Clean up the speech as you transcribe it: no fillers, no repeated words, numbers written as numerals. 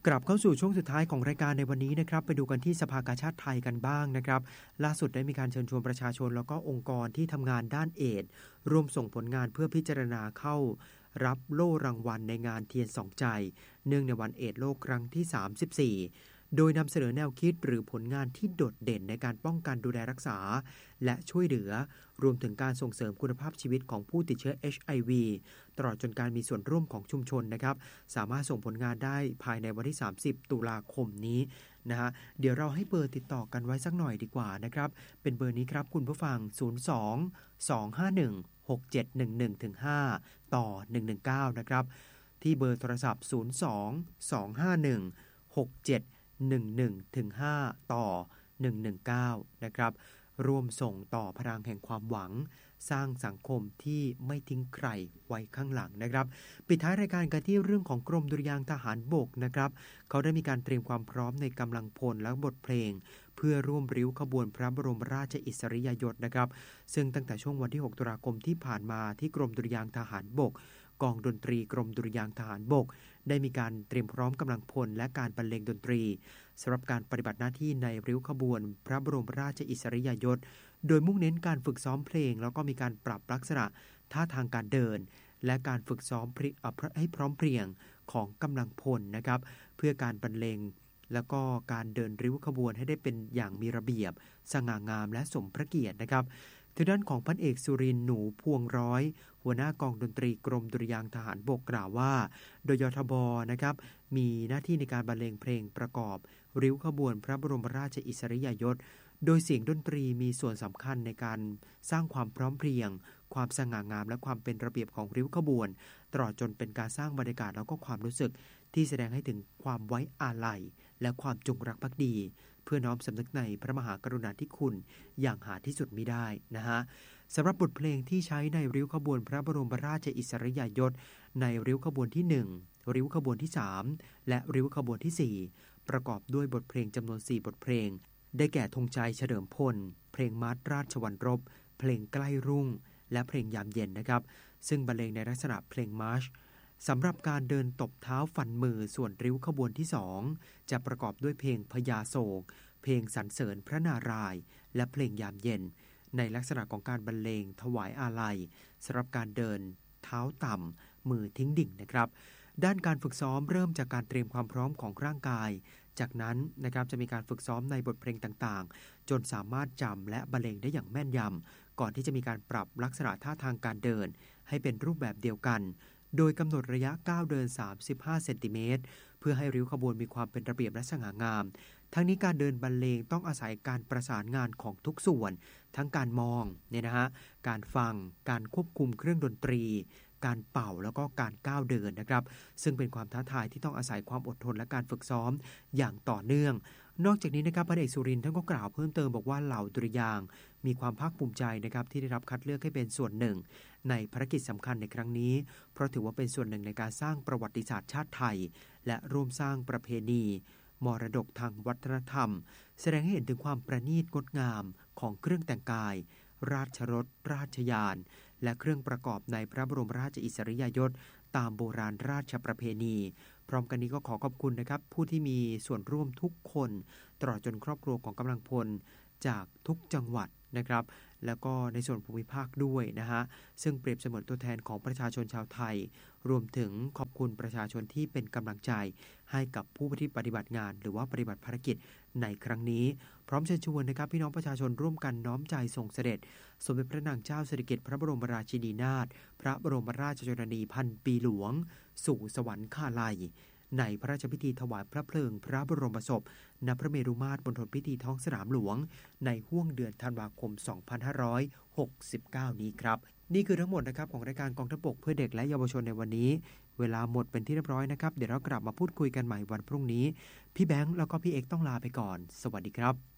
กลับเข้าสู่ช่วงสุดท้ายของรายการในวันนี้นะครับไปดูกันที่สภากาชาดไทยกันบ้างนะครับล่าสุดได้มีการเชิญชวนประชาชนแล้วก็องค์กรที่ทำงานด้านเอดส์ร่วมส่งผลงานเพื่อพิจารณาเข้ารับโล่รางวัลในงานเทียนสองใจเนื่องในวันเอดส์โลกครั้งที่34โดยนำเสนอแนวคิดหรือผลงานที่โดดเด่นในการป้องกันดูแลรักษาและช่วยเหลือรวมถึงการส่งเสริมคุณภาพชีวิตของผู้ติดเชื้อ HIV ตลอดจนการมีส่วนร่วมของชุมชนนะครับสามารถส่งผลงานได้ภายในวันที่30ตุลาคมนี้นะฮะเดี๋ยวเราให้เบอร์ติดต่อกันไว้สักหน่อยดีกว่านะครับเป็นเบอร์นี้ครับคุณผู้ฟัง02 251 6711ถึง5ต่อ119นะครับที่เบอร์โทรศัพท์02 251 6711ถึง5ต่อ119นะครับร่วมส่งต่อพลังแห่งความหวังสร้างสังคมที่ไม่ทิ้งใครไว้ข้างหลังนะครับปิดท้ายรายการกันที่เรื่องของกรมดุริยางค์ทหารบกนะครับเขาได้มีการเตรียมความพร้อมในกำลังพลและบทเพลงเพื่อร่วมริ้วขบวนพระบรมราชอิสริยยศนะครับซึ่งตั้งแต่ช่วงวันที่6ตุลาคมที่ผ่านมาที่กรมดุริยางค์ทหารบกกองดนตรีกรมดุริยางค์ทหารบกได้มีการเตรียมพร้อมกำลังพลและการบรรเลงดนตรีสำหรับการปฏิบัติหน้าที่ในริ้วขบวนพระบรมราชอิสริยยศโดยมุ่งเน้นการฝึกซ้อมเพลงแล้วก็มีการปรับลักษณะท่าทางการเดินและการฝึกซ้อมให้พร้อมเพรียงของกำลังพลนะครับเพื่อการบรรเลงแล้วก็การเดินริ้วขบวนให้ได้เป็นอย่างมีระเบียบสง่างามและสมพระเกียรตินะครับทางด้านของพันเอกสุรินทร์หนูพวงร้อยหัวหน้ากองดนตรีกรมดุริยางค์ทหารบกกล่าวว่าโดยยทบนะครับมีหน้าที่ในการบรรเลงเพลงประกอบริ้วขบวนพระบรมราชอิสริยยศโดยเสียงดนตรีมีส่วนสำคัญในการสร้างความพร้อมเพรียงความสง่างามและความเป็นระเบียบของริ้วขบวนตลอดจนเป็นการสร้างบรรยากาศแล้วก็ความรู้สึกที่แสดงให้ถึงความไว้อาลัยและความจงรักภักดีเพื่อน้อมสำนึกในพระมหากรุณาธิคุณอย่างหาที่สุดมิได้นะฮะสำหรับบทเพลงที่ใช้ในริ้วขบวนพระบรมราชอิสริยยศในริ้วขบวนที่1ริ้วขบวนที่3และริ้วขบวนที่4ประกอบด้วยบทเพลงจำนวน4บทเพลงได้แก่ธงชัยเฉลิมพลเพลงมาร์ชราชวรรลรบเพลงใกล้รุ่งและเพลงยามเย็นนะครับซึ่งบรรเลงในลักษณะเพลงมาร์ชสำหรับการเดินตบเท้าฟันมือส่วนริ้วขบวนที่2จะประกอบด้วยเพลงพญาโศกเพลงสรรเสริญพระนารายณ์และเพลงยามเย็นในลักษณะของการบรรเลงถวายอาลัยสำหรับการเดินเท้าต่ำมือทิ้งดิ่งนะครับด้านการฝึกซ้อมเริ่มจากการเตรียมความพร้อมของร่างกายจากนั้นนะครับจะมีการฝึกซ้อมในบทเพลงต่างๆจนสามารถจำและบรรเลงได้อย่างแม่นยำก่อนที่จะมีการปรับลักษณะท่าทางการเดินให้เป็นรูปแบบเดียวกันโดยกำหนดระยะก้าวเดิน35เซนติเมตรเพื่อให้ริ้วขบวนมีความเป็นระเบียบและสง่างามทั้งนี้การเดินบรรเลงต้องอาศัยการประสานงานของทุกส่วนทั้งการมองเนี่ยนะฮะการฟังการควบคุมเครื่องดนตรีการเป่าแล้วก็การก้าวเดินนะครับซึ่งเป็นความท้าทายที่ต้องอาศัยความอดทนและการฝึกซ้อมอย่างต่อเนื่องนอกจากนี้นะครับพลเอกสุรินทร์ท่านก็กล่าวเพิ่มเติมบอกว่าเหล่าดุริยางค์มีความภาคภูมิใจนะครับที่ได้รับคัดเลือกให้เป็นส่วนหนึ่งในภารกิจสำคัญในครั้งนี้เพราะถือว่าเป็นส่วนหนึ่งในการสร้างประวัติศาสตร์ชาติไทยและร่วมสร้างประเพณีมรดกทางวัฒนธรรมแสดงให้เห็นถึงความประณีตงดงามของเครื่องแต่งกายราชรถราชยานและเครื่องประกอบในพระบรมราชอิสริยยศตามโบราณราชประเพณีพร้อมกันนี้ก็ขอขอบคุณนะครับผู้ที่มีส่วนร่วมทุกคนตลอดจนครอบครัวของกำลังพลจากทุกจังหวัดนะครับแล้วก็ในส่วนภูมิภาคด้วยนะฮะซึ่งเปรียบเสมือนตัวแทนของประชาชนชาวไทยรวมถึงขอบคุณประชาชนที่เป็นกำลังใจให้กับผู้ที่ปฏิบัติงานหรือว่าปฏิบัติภารกิจในครั้งนี้พร้อมเชิญชวนนะครับพี่น้องประชาชนร่วมกันน้อมใจส่งเสด็จสมเด็จพระนางเจ้าสิริกิติ์พระบรมราชินีนาถพระบรมราชชนนีพันปีหลวงสู่สวรรคาลัยในพระราชพิธีถวายพระเพลิงพระบรมศพณพระเมรุมาตรบนถนนพิธีท้องสนามหลวงในห้วงเดือนธันวาคม 2569 นี้ครับนี่คือทั้งหมดนะครับของรายการกองทัพบกเพื่อเด็กและเยาวชนในวันนี้เวลาหมดเป็นที่เรียบร้อยนะครับเดี๋ยวเรากลับมาพูดคุยกันใหม่วันพรุ่งนี้พี่แบงค์แล้วก็พี่เอกต้องลาไปก่อนสวัสดีครับ